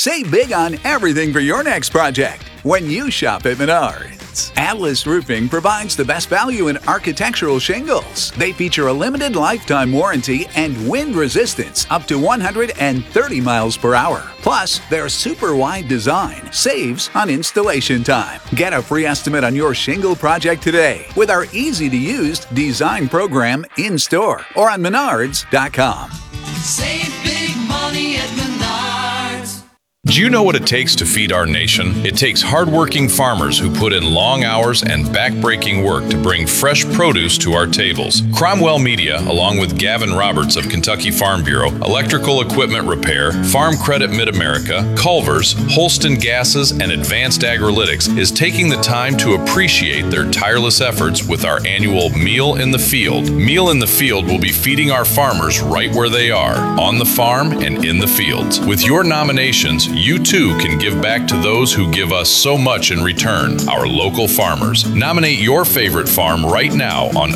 Save big on everything for your next project when you shop at Menards. Atlas Roofing provides the best value in architectural shingles. They feature a limited lifetime warranty and wind resistance up to 130 miles per hour. Plus, their super wide design saves on installation time. Get a free estimate on your shingle project today with our easy-to-use design program in-store or on Menards.com. Save big money at Menards. Do you know what it takes to feed our nation? It takes hardworking farmers who put in long hours and back-breaking work to bring fresh produce to our tables. Cromwell Media, along with Gavin Roberts of Kentucky Farm Bureau, Electrical Equipment Repair, Farm Credit Mid-America, Culver's, Holston Gases, and Advanced Agrilytics, is taking the time to appreciate their tireless efforts with our annual Meal in the Field. Meal in the Field will be feeding our farmers right where they are, on the farm and in the fields. With your nominations, you too can give back to those who give us so much in return, our local farmers. Nominate your favorite farm right now on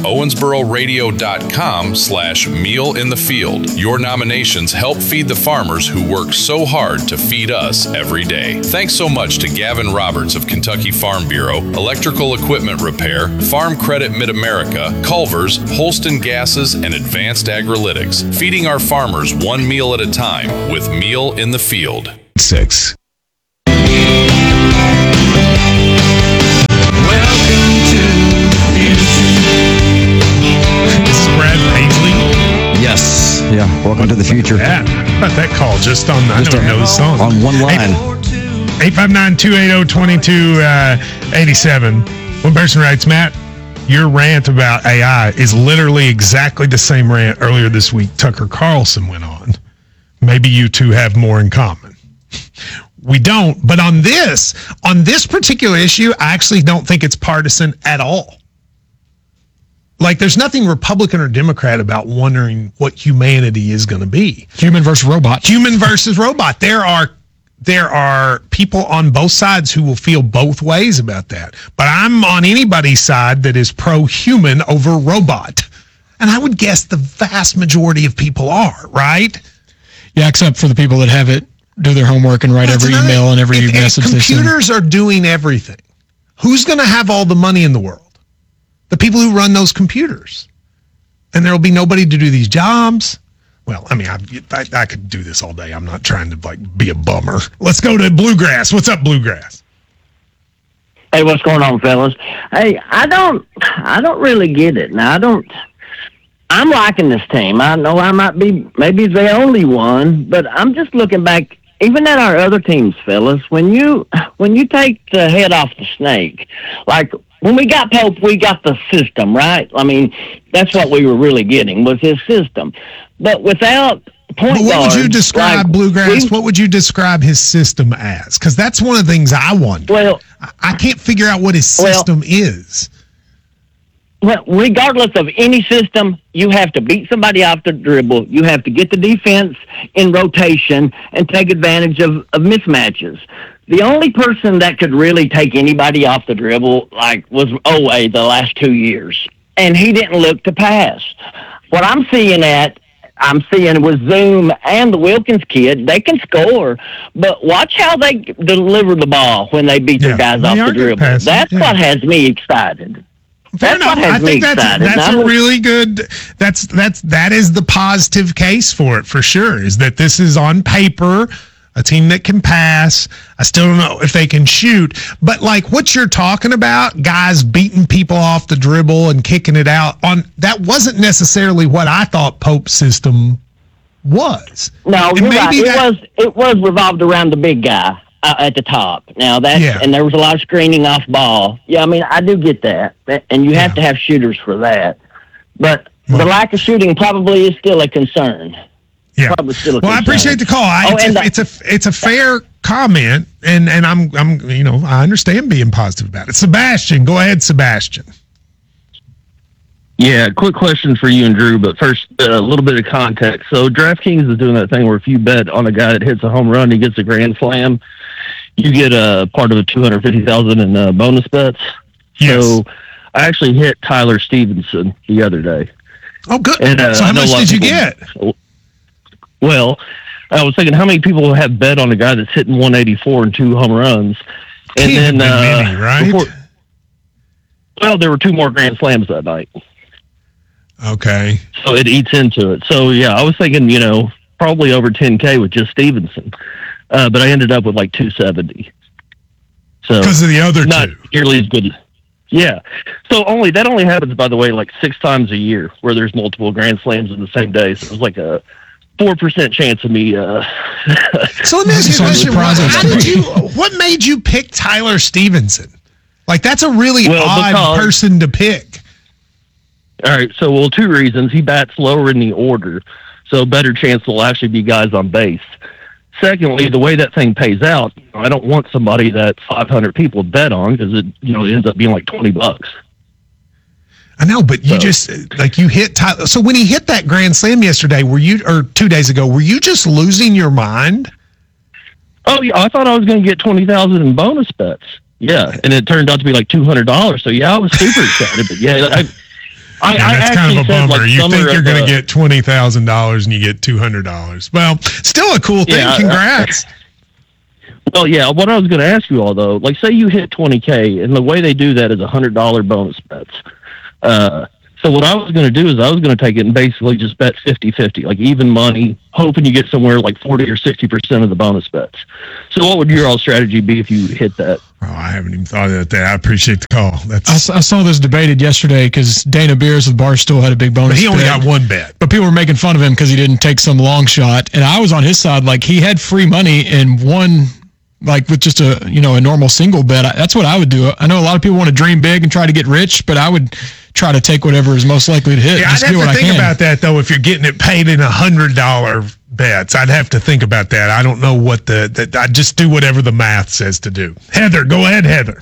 owensbororadio.com/mealinthefield. Your nominations help feed the farmers who work so hard to feed us every day. Thanks so much to Gavin Roberts of Kentucky Farm Bureau, Electrical Equipment Repair, Farm Credit Mid-America, Culver's, Holston Gases, and Advanced Agrilytics, feeding our farmers one meal at a time with Meal in the Field. 6. Welcome to the future. This is Brad Paisley. Yes. Yeah. Welcome to the future. Yeah. How about that call just on, I don't know the song. On one line. 859-280-2287. One person writes, Matt, your rant about AI is literally exactly the same rant earlier this week Tucker Carlson went on. Maybe you two have more in common. We don't, but on this particular issue, I actually don't think it's partisan at all. Like, there's nothing Republican or Democrat about wondering what humanity is going to be. Human versus robot. Human versus robot. There are people on both sides who will feel both ways about that. But I'm on anybody's side that is pro-human over robot. And I would guess the vast majority of people are, right? Yeah, except for the people that have it do their homework and write every email and every message they send. Computers are doing everything. Who's going to have all the money in the world? The people who run those computers. And there will be nobody to do these jobs. Well, I mean, I could do this all day. I'm not trying to be a bummer. Let's go to Bluegrass. What's up, Bluegrass? Hey, what's going on, fellas? Hey, I don't really get it. Now, I'm liking this team. I know I might be maybe the only one, but I'm just looking back, even at our other teams, fellas. When you take the head off the snake, like when we got Pope, we got the system, right? I mean, that's what we were really getting was his system. But without point guards, what would you describe, Bluegrass? What would you describe his system as? Because that's one of the things I wonder. Well, I can't figure out what his system is. Well, regardless of any system, you have to beat somebody off the dribble. You have to get the defense in rotation and take advantage of mismatches. The only person that could really take anybody off the dribble was Owe the last 2 years, and he didn't look to pass. What I'm seeing with Zoom and the Wilkins kid, they can score, but watch how they deliver the ball when they beat their guys off the dribble. That's what has me excited. Fair enough. I think that's a really good. That is the positive case for it, for sure. Is that this is on paper a team that can pass. I still don't know if they can shoot, but like what you're talking about, guys beating people off the dribble and kicking it out that wasn't necessarily what I thought Pope's system was. No, you're right. It was revolved around the big guy at the top. Now and there was a lot of screening off ball. Yeah, I mean, I do get that, and you have to have shooters for that. But the lack of shooting probably is still a concern. Yeah. I appreciate the call. It's a fair comment, and I'm I understand being positive about it. Sebastian, go ahead, Sebastian. Yeah, quick question for you and Drew, but first, a little bit of context. So DraftKings is doing that thing where if you bet on a guy that hits a home run, he gets a grand slam, you get a part of a $250,000 in bonus bets. Yes. So I actually hit Tyler Stevenson the other day. Oh, good. And, so how much did you get? Well, I was thinking, how many people have bet on a guy that's hitting 184 and 2 home runs? And Can't then, have been many, right? Well, there were 2 more grand slams that night. Okay. So it eats into it. So, yeah, I was thinking, probably over 10K with just Stevenson. But I ended up with like 270. So because of the other not two. nearly as good. Yeah. So that only happens, by the way, like 6 times a year where there's multiple grand slams in the same day. So it was like a 4% chance of me. So let me ask you a question. What made you pick Tyler Stevenson? Like, that's a really odd person to pick. All right. So, 2 reasons. He bats lower in the order, so better chance there'll actually be guys on base. Secondly, the way that thing pays out, I don't want somebody that 500 people bet on because it ends up being like $20. I know, but you you hit Tyler. So when he hit that grand slam yesterday, or 2 days ago, were you just losing your mind? Oh yeah, I thought I was going to get 20,000 in bonus bets. Yeah, and it turned out to be like $200. So yeah, I was super excited. But yeah, that's kind of a bummer. You think you're going to get $20,000 and you get $200. Well, still a cool thing. Yeah, congrats. Well, yeah. What I was going to ask you all though, like say you hit 20K, and the way they do that is $100 bonus bets. So what I was going to do is I was going to take it and basically just bet 50-50, like even money, hoping you get somewhere like 40 or 60% of the bonus bets. So what would your all strategy be if you hit that? Oh, I haven't even thought of that. I appreciate the call. I saw this debated yesterday because Dana Beers with Barstool had a big bonus. But he only got one bet. But people were making fun of him because he didn't take some long shot. And I was on his side. Like, he had free money and won, like, with just a normal single bet. That's what I would do. I know a lot of people want to dream big and try to get rich, but I would try to take whatever is most likely to hit. Yeah, I'd have to think about that, though, if you're getting it paid in $100 bets. I'd have to think about that. I don't know what I just do whatever the math says to do. Heather, go ahead, Heather.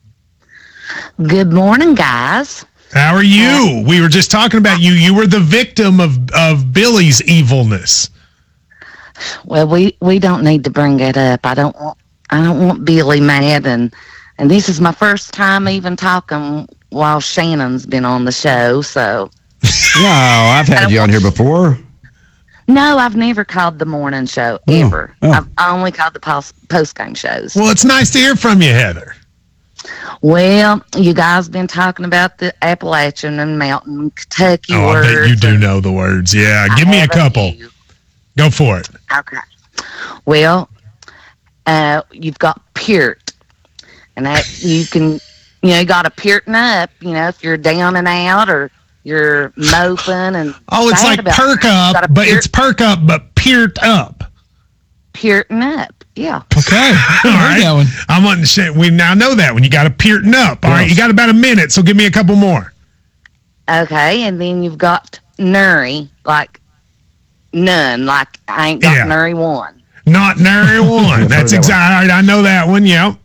Good morning, guys. How are you? We were just talking about you. You were the victim of Billy's evilness. Well, we don't need to bring it up. I don't want Billy mad, and this is my first time even talking while Shannon's been on the show, so. No, I've had you on here before. No, I've never called the morning show, ever. I've only called the post-game shows. Well, it's nice to hear from you, Heather. Well, you guys been talking about the Appalachian and Mountain Kentucky words. I bet you do know the words. Yeah, give me a couple. Go for it. Okay. Well, you've got peart, and that you can, you got to pearting up, if you're down and out or you're moping and. Oh, it's like perk up, but it's perk up, but peart up. Pearting up, yeah. Okay, all right. I'm on the shit. We now know that when you got to pearting up. All right, you got about a minute, so give me a couple more. Okay, and then you've got nary, like none, like I ain't got nary one. Not nary one. That's exactly. All right, I know that one. Yep.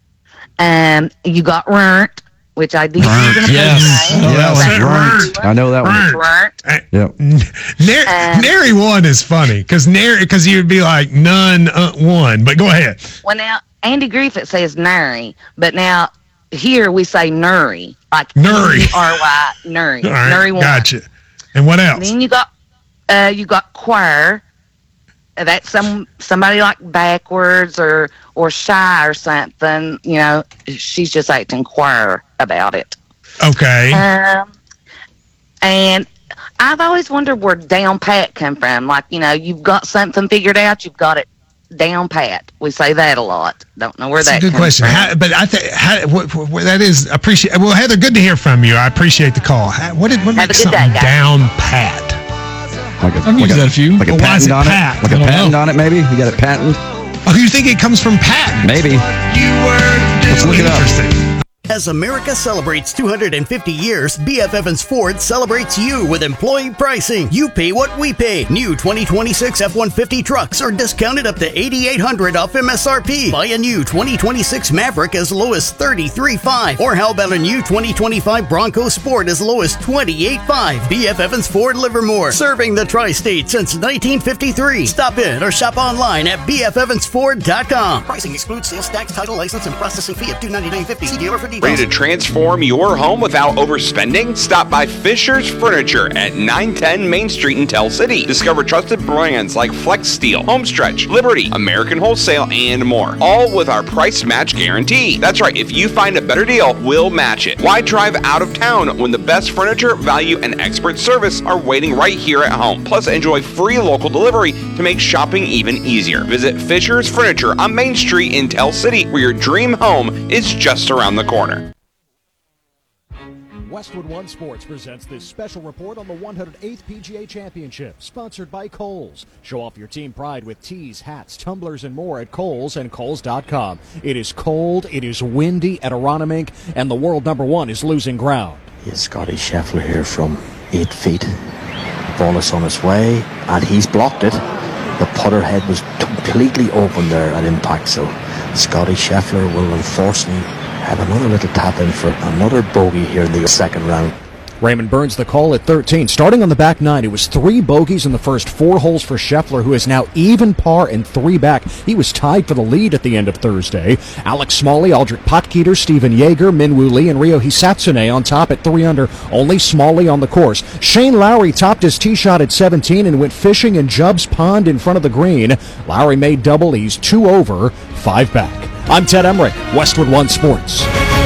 You got runt, which I did. Yes. Runt. I know that one. Yep. Nary one is funny because you'd be like none one. But go ahead. Well, now Andy Griffith says nary, but now here we say nuri, like nuri. N-U-R-Y, nuri. All right, nuri one. Gotcha. And what else? And then you got choir. That's somebody like backwards or shy or something. She's just acting choir about it. Okay. And I've always wondered where down pat come from. Like, you've got something figured out, you've got it down pat. We say that a lot. Don't know where that comes from. That's a good question. But I think that is appreciate. Well, Heather, good to hear from you. I appreciate the call. What makes something down pat? I've used that a few. Like a patent on it? Like a patent on it, maybe? You got it patent? Oh, you think it comes from patent? Maybe. Let's look it up. As America celebrates 250 years, B.F. Evans Ford celebrates you with employee pricing. You pay what we pay. New 2026 F-150 trucks are discounted up to $8,800 off MSRP. Buy a new 2026 Maverick as low as $33,500. Or how about a new 2025 Bronco Sport as low as $28,500. B.F. Evans Ford Livermore, serving the tri-state since 1953. Stop in or shop online at bfevansford.com. Pricing excludes sales tax, title, license, and processing fee of $299.50. See dealer for details. Ready to transform your home without overspending? Stop by Fisher's Furniture at 910 Main Street in Tell City. Discover trusted brands like Flex Steel, Homestretch, Liberty, American Wholesale, and more. All with our price match guarantee. That's right, if you find a better deal, we'll match it. Why drive out of town when the best furniture, value, and expert service are waiting right here at home? Plus, enjoy free local delivery to make shopping even easier. Visit Fisher's Furniture on Main Street in Tell City, where your dream home is just around the corner. Westwood One Sports presents this special report on the 108th PGA Championship, sponsored by Kohl's. Show off your team pride with tees, hats, tumblers, and more at Kohl's and Kohl's.com. It is cold, it is windy at Aronimink, and the world number one is losing ground. Here's Scotty Scheffler here from 8 feet. Ball is on its way, and he's blocked it. The putter head was completely open there at impact, so Scotty Scheffler will unfortunately have another little tap in for another bogey here in the second round. Raymond Burns the call at 13. Starting on the back nine, it was 3 bogeys in the first 4 holes for Scheffler, who is now even par and 3 back. He was tied for the lead at the end of Thursday. Alex Smalley, Aldrich Potgieter, Steven Yeager, Minwoo Lee, and Ryo Hisatsune on top at 3 under. Only Smalley on the course. Shane Lowry topped his tee shot at 17 and went fishing in Jubb's Pond in front of the green. Lowry made double. He's 2 over, 5 back. I'm Ted Emmerich, Westwood One Sports.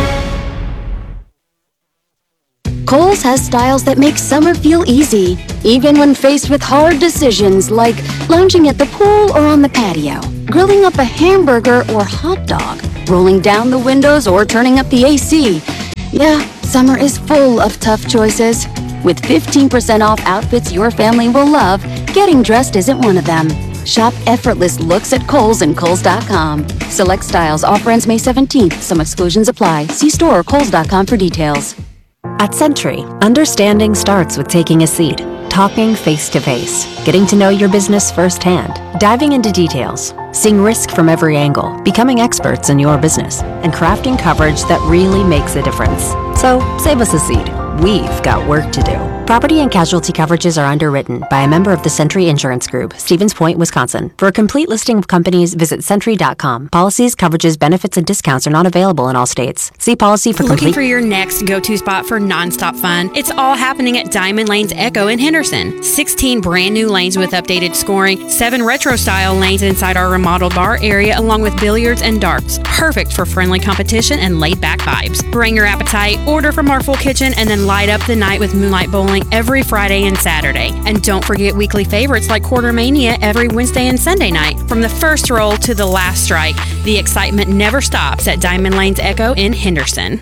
Kohl's has styles that make summer feel easy, even when faced with hard decisions like lounging at the pool or on the patio, grilling up a hamburger or hot dog, rolling down the windows or turning up the AC. Yeah, summer is full of tough choices. With 15% off outfits your family will love, getting dressed isn't one of them. Shop effortless looks at Kohl's and Kohl's.com. Select styles, off ends May 17th. Some exclusions apply. See store or Kohl's.com for details. At Century, understanding starts with taking a seat, talking face to face, getting to know your business firsthand, diving into details, seeing risk from every angle, becoming experts in your business, and crafting coverage that really makes a difference. So, save us a seat. We've got work to do. Property and casualty coverages are underwritten by a member of the Century Insurance Group, Stevens Point, Wisconsin. For a complete listing of companies, visit Century.com. Policies, coverages, benefits, and discounts are not available in all states. See policy for complete. Looking for your next go-to spot for nonstop fun? It's all happening at Diamond Lanes Echo in Henderson. 16 brand new lanes with updated scoring, 7 retro-style lanes inside our remodeled bar area, along with billiards and darts. Perfect for friendly competition and laid-back vibes. Bring your appetite, order from our full kitchen, and then light up the night with moonlight bowling every Friday and Saturday. And don't forget weekly favorites like Quartermania every Wednesday and Sunday night. From the first roll to the last strike, the excitement never stops at Diamond Lanes Echo in Henderson.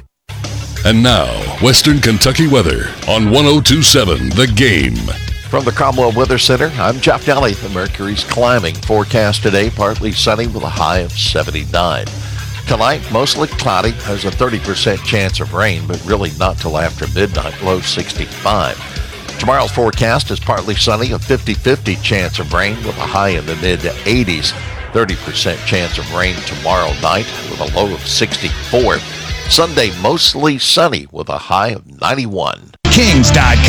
And now, Western Kentucky weather on 102.7 The Game. From the Cromwell Weather Center, I'm Jeff Daly. The mercury's climbing. Forecast today, partly sunny with a high of 79. Tonight, mostly cloudy. There's a 30% chance of rain, but really not till after midnight, low 65. Tomorrow's forecast is partly sunny, a 50-50 chance of rain with a high in the mid-80s. 30% chance of rain tomorrow night with a low of 64. Sunday, mostly sunny with a high of 91. Kings.com.